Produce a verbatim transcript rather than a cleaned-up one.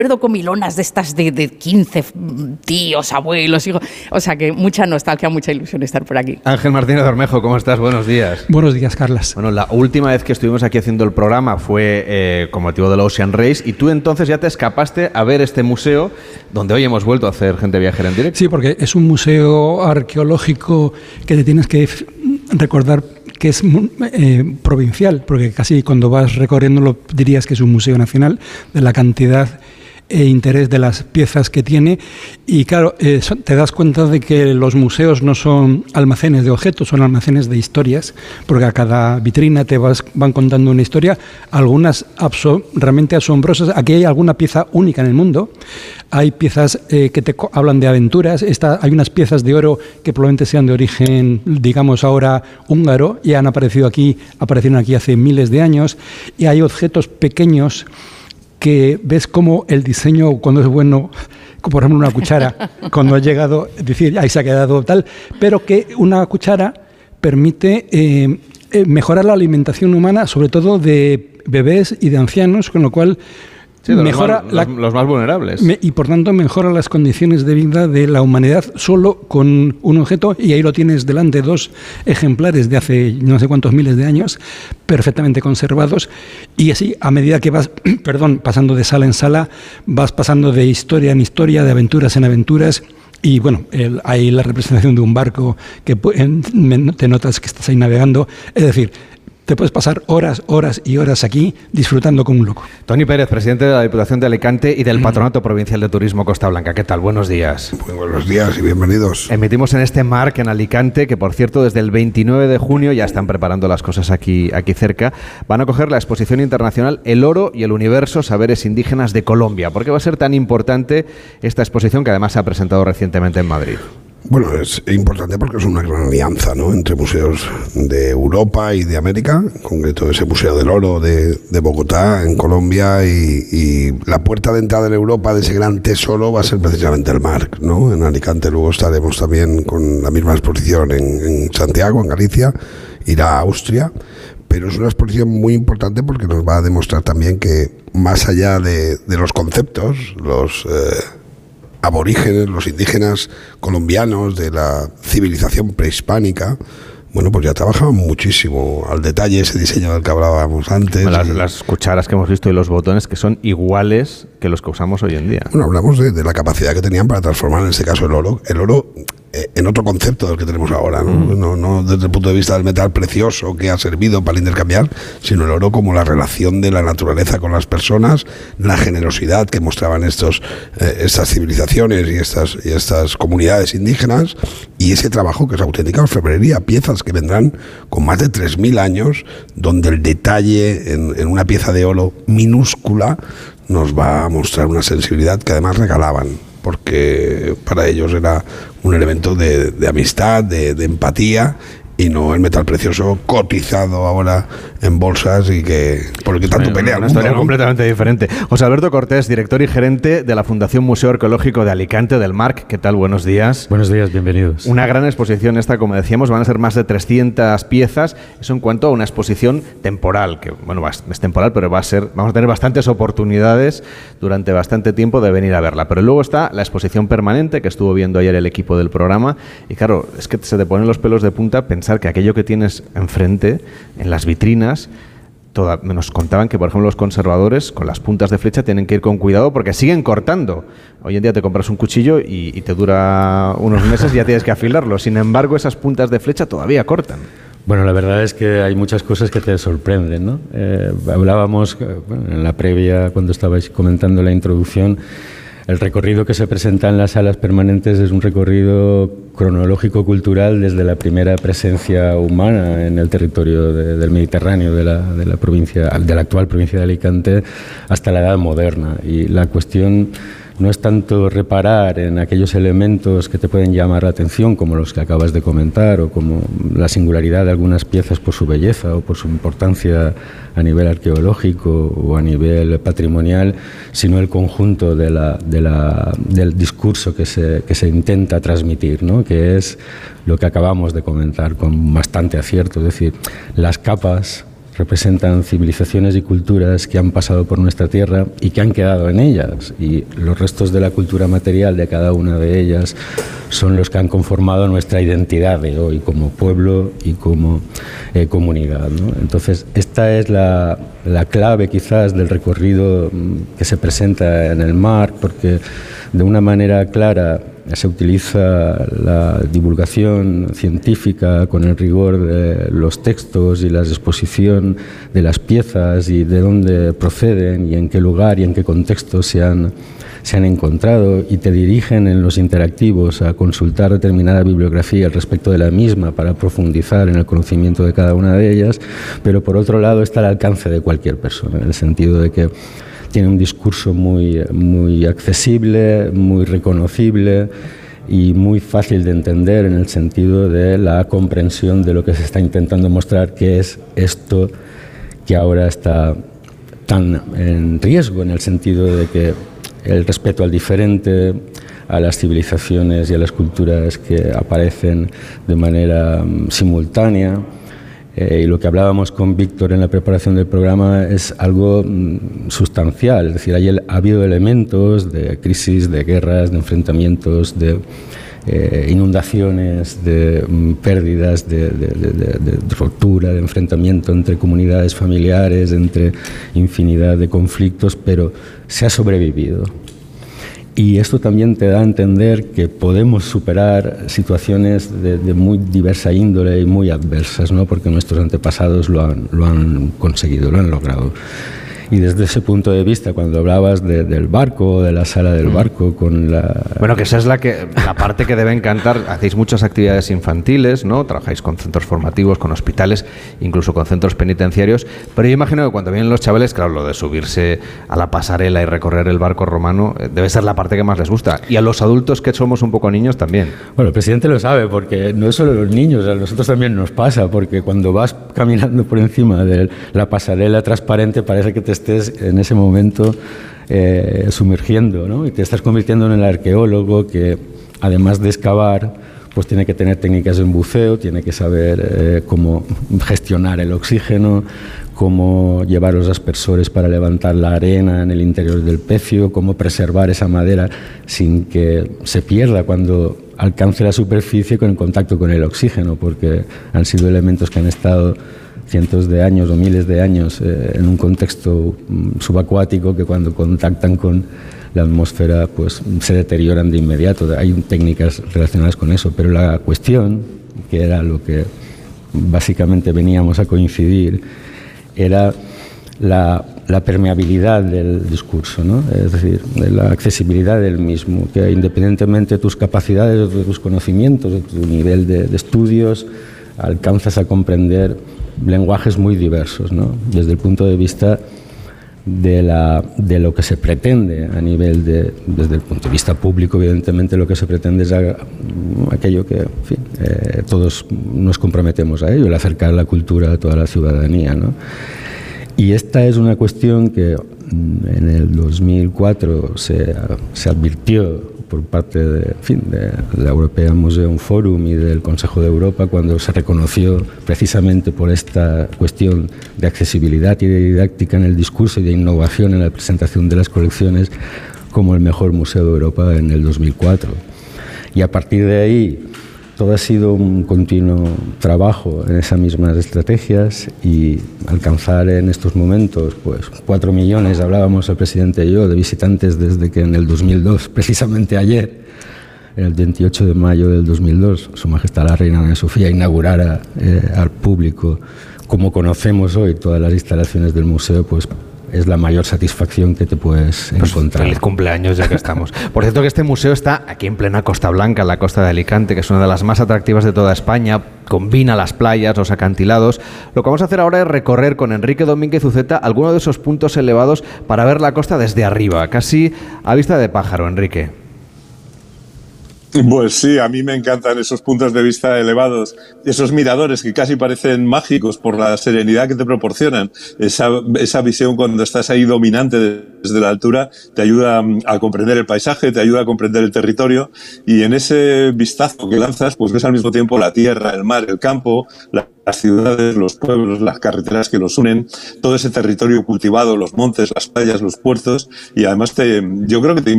comilonas de estas de, de quince tíos, abuelos, hijos. O sea que mucha nostalgia, mucha ilusión estar por aquí. Ángel Martínez Bermejo, ¿cómo estás? Buenos días. Buenos días, Carlas. Bueno, la última vez que estuvimos aquí haciendo el programa fue eh, con motivo de la Ocean Race y tú entonces ya te escapaste a ver este museo donde hoy hemos vuelto a hacer Gente Viajera en directo. Sí, porque es un museo arqueológico que te tienes que recordar que es eh, provincial, porque casi cuando vas recorriéndolo dirías que es un museo nacional de la cantidad e interés de las piezas que tiene. Y claro, eh, te das cuenta de que los museos no son almacenes de objetos, son almacenes de historias, porque a cada vitrina te vas, van contando una historia, algunas abso- realmente asombrosas. Aquí hay alguna pieza única en el mundo, hay piezas eh, que te hablan de aventuras. Esta, hay unas piezas de oro que probablemente sean de origen, digamos ahora, húngaro, y han aparecido aquí, aparecieron aquí hace miles de años, y hay objetos pequeños que ves cómo el diseño, cuando es bueno, como por ejemplo una cuchara, cuando ha llegado, es decir, ahí se ha quedado tal, pero que una cuchara permite eh, eh, mejorar la alimentación humana, sobre todo de bebés y de ancianos, con lo cual sí, de mejora los, más, la, los, los más vulnerables. Me, y por tanto mejora las condiciones de vida de la humanidad solo con un objeto, y ahí lo tienes delante, dos ejemplares de hace no sé cuántos miles de años, perfectamente conservados, y así a medida que vas perdón, pasando de sala en sala, vas pasando de historia en historia, de aventuras en aventuras. Y bueno, el, hay la representación de un barco que te notas que estás ahí navegando, es decir, te puedes pasar horas, horas y horas aquí disfrutando como un loco. Toni Pérez, presidente de la Diputación de Alicante y del Patronato Provincial de Turismo Costa Blanca. ¿Qué tal? Buenos días. Muy buenos días y bienvenidos. Emitimos en este Marc en Alicante, que por cierto desde el veintinueve de junio ya están preparando las cosas aquí, aquí cerca. Van a coger la exposición internacional El Oro y el Universo, Saberes Indígenas de Colombia. ¿Por qué va a ser tan importante esta exposición que además se ha presentado recientemente en Madrid? Bueno, es importante porque es una gran alianza, ¿no?, entre museos de Europa y de América, en concreto ese Museo del Oro de, de Bogotá, en Colombia, y, y la puerta de entrada en Europa de ese gran tesoro va a ser precisamente el Marc, ¿no? En Alicante luego estaremos también con la misma exposición en, en Santiago, en Galicia, irá a Austria, pero es una exposición muy importante porque nos va a demostrar también que más allá de, de los conceptos, los... Eh, aborígenes, los indígenas colombianos de la civilización prehispánica, bueno, pues ya trabajaban muchísimo al detalle ese diseño del que hablábamos antes. Las, y, las cucharas que hemos visto y los botones que son iguales que los que usamos hoy en día. Bueno, hablamos de, de la capacidad que tenían para transformar en este caso el oro. El oro eh, en otro concepto del que tenemos ahora, ¿no? Mm. No, no desde el punto de vista del metal precioso que ha servido para intercambiar, sino el oro como la relación de la naturaleza con las personas, la generosidad que mostraban estos eh, estas civilizaciones y estas, y estas comunidades indígenas, y ese trabajo que es auténtica orfebrería, piezas que vendrán con más de tres mil años, donde el detalle en, en una pieza de oro minúscula nos va a mostrar una sensibilidad que además regalaban, porque para ellos era un elemento de, de amistad, de, de empatía, y no el metal precioso cotizado ahora en bolsas y que por el que tanto pelea. Una historia completamente diferente. José Alberto Cortés, director y gerente de la Fundación Museo Arqueológico de Alicante, del Marc. ¿Qué tal? Buenos días. Buenos días, bienvenidos. Una gran exposición esta, como decíamos, van a ser más de trescientas piezas. Eso en cuanto a una exposición temporal, que bueno, es temporal, pero va a ser, vamos a tener bastantes oportunidades durante bastante tiempo de venir a verla. Pero luego está la exposición permanente que estuvo viendo ayer el equipo del programa, y claro, es que se te ponen los pelos de punta pensar que aquello que tienes enfrente, en las vitrinas, toda, nos contaban que, por ejemplo, los conservadores con las puntas de flecha tienen que ir con cuidado porque siguen cortando. Hoy en día te compras un cuchillo y, y te dura unos meses y ya tienes que afilarlo. Sin embargo, esas puntas de flecha todavía cortan. Bueno, la verdad es que hay muchas cosas que te sorprenden, ¿no? Eh, hablábamos bueno, en la previa, cuando estabais comentando la introducción. El recorrido que se presenta en las salas permanentes es un recorrido cronológico-cultural desde la primera presencia humana en el territorio de, del Mediterráneo, de la, de la provincia, de la actual provincia de Alicante, hasta la Edad Moderna. Y la cuestión no es tanto reparar en aquellos elementos que te pueden llamar la atención, como los que acabas de comentar, o como la singularidad de algunas piezas por su belleza o por su importancia a nivel arqueológico o a nivel patrimonial, sino el conjunto de la, de la, del discurso que se, que se intenta transmitir, ¿no? Que es lo que acabamos de comentar con bastante acierto, es decir, las capas representan civilizaciones y culturas que han pasado por nuestra tierra y que han quedado en ellas, y los restos de la cultura material de cada una de ellas son los que han conformado nuestra identidad de hoy como pueblo y como eh, comunidad, ¿no? Entonces, esta es la, la clave quizás del recorrido que se presenta en el MARC, porque de una manera clara se utiliza la divulgación científica con el rigor de los textos y la exposición de las piezas y de dónde proceden y en qué lugar y en qué contexto se han, se han encontrado, y te dirigen en los interactivos a consultar determinada bibliografía al respecto de la misma para profundizar en el conocimiento de cada una de ellas, pero por otro lado está al alcance de cualquier persona, en el sentido de que tiene un discurso muy, muy accesible, muy reconocible y muy fácil de entender, en el sentido de la comprensión de lo que se está intentando mostrar, que es esto que ahora está tan en riesgo, en el sentido de que el respeto al diferente, a las civilizaciones y a las culturas que aparecen de manera simultánea. Eh, y lo que hablábamos con Víctor en la preparación del programa es algo mm, sustancial, es decir, hay el, ha habido elementos de crisis, de guerras, de enfrentamientos, de eh, inundaciones, de mm, pérdidas, de, de, de, de, de ruptura, de enfrentamiento entre comunidades familiares, entre infinidad de conflictos, pero se ha sobrevivido. Y esto también te da a entender que podemos superar situaciones de, de muy diversa índole y muy adversas, ¿no? Porque nuestros antepasados lo han, lo han conseguido, lo han logrado. Y desde ese punto de vista, cuando hablabas de, del barco, de la sala del barco, con la... Bueno, que esa es la, que, la parte que debe encantar. Hacéis muchas actividades infantiles, ¿no? Trabajáis con centros formativos, con hospitales, incluso con centros penitenciarios. Pero yo imagino que cuando vienen los chavales, claro, lo de subirse a la pasarela y recorrer el barco romano eh, debe ser la parte que más les gusta. Y a los adultos, que somos un poco niños, también. Bueno, el presidente lo sabe, porque no es solo los niños, a nosotros también nos pasa, porque cuando vas caminando por encima de la pasarela transparente parece que te estés en ese momento eh, sumergiendo, ¿no? Y te estás convirtiendo en el arqueólogo que, además de excavar, pues tiene que tener técnicas en buceo, tiene que saber eh, cómo gestionar el oxígeno, cómo llevar los aspersores para levantar la arena en el interior del pecio, cómo preservar esa madera sin que se pierda cuando alcance la superficie con el contacto con el oxígeno, porque han sido elementos que han estado cientos de años o miles de años eh, en un contexto mm, subacuático, que cuando contactan con la atmósfera pues se deterioran de inmediato. Hay técnicas relacionadas con eso, pero la cuestión, que era lo que básicamente veníamos a coincidir, era la, la permeabilidad del discurso, ¿no? Es decir, de la accesibilidad del mismo, que independientemente de tus capacidades, de tus conocimientos, de tu nivel de, de estudios, alcanzas a comprender lenguajes muy diversos, ¿no? Desde el punto de vista de, la, de lo que se pretende a nivel de, desde el punto de vista público, evidentemente lo que se pretende es a, aquello que, en fin, eh, todos nos comprometemos a ello, el acercar la cultura a toda la ciudadanía, ¿no? Y esta es una cuestión que en el dos mil cuatro se, se advirtió por parte de, en fin, de la European Museum Forum y del Consejo de Europa, cuando se reconoció precisamente por esta cuestión de accesibilidad y de didáctica en el discurso y de innovación en la presentación de las colecciones como el mejor museo de Europa en el dos mil cuatro. Y a partir de ahí todo ha sido un continuo trabajo en esas mismas estrategias, y alcanzar en estos momentos pues cuatro millones, hablábamos el presidente y yo, de visitantes desde que en el dos mil dos, precisamente ayer, el veintiocho de mayo del dos mil dos, Su Majestad la Reina Ana Sofía inaugurara eh, al público, como conocemos hoy, todas las instalaciones del museo, pues es la mayor satisfacción que te puedes pues encontrar. Feliz cumpleaños, ya que estamos. Por cierto, que este museo está aquí en plena Costa Blanca, en la costa de Alicante, que es una de las más atractivas de toda España. Combina las playas, los acantilados. Lo que vamos a hacer ahora es recorrer con Enrique Domínguez Uceta algunos de esos puntos elevados para ver la costa desde arriba, casi a vista de pájaro, Enrique. Pues sí, a mí me encantan esos puntos de vista elevados, esos miradores que casi parecen mágicos por la serenidad que te proporcionan. Esa, esa visión cuando estás ahí dominante desde la altura te ayuda a comprender el paisaje, te ayuda a comprender el territorio, y en ese vistazo que lanzas pues ves al mismo tiempo la tierra, el mar, el campo, la las ciudades, los pueblos, las carreteras que los unen, todo ese territorio cultivado, los montes, las playas, los puertos, y además te, yo creo que te